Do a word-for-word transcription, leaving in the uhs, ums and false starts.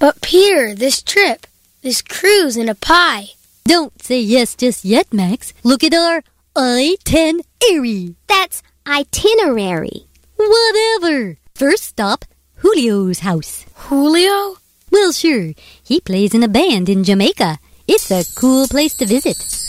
But Peter, this trip, this cruise in a pie. Don't say yes just yet, Max. Look at our itinerary. That's itinerary. Whatever. First stop, Julio's house. Julio? Well, sure. He plays in a band in Jamaica. It's a cool place to visit.